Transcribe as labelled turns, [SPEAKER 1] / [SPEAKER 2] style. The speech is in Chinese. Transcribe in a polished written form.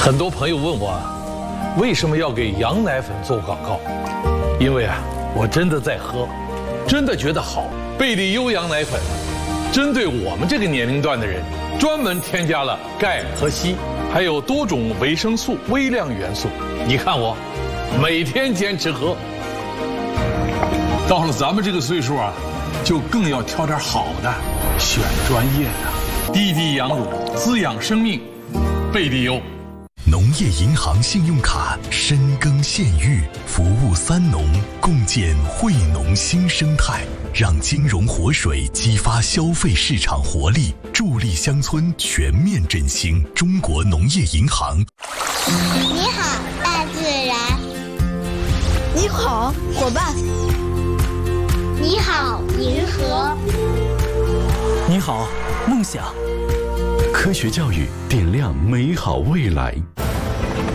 [SPEAKER 1] 很多朋友问我，为什么要给羊奶粉做广告？因为我真的在喝，真的觉得好。贝利优羊奶粉针对我们这个年龄段的人，专门添加了钙和硒，还有多种维生素、微量元素。你看我，每天坚持喝。到了咱们这个岁数就更要挑点好的，选专业的。滴滴羊乳，滋养生命，贝利优。
[SPEAKER 2] 农业银行信用卡深耕县域，服务3农，共建惠农新生态，让金融活水激发消费市场活力，助力乡村全面振兴。中国农业银行。
[SPEAKER 3] 你好，大自然。
[SPEAKER 4] 你好，伙伴。
[SPEAKER 3] 你好，银河。
[SPEAKER 5] 你好，梦想。科学教育点亮美好未来。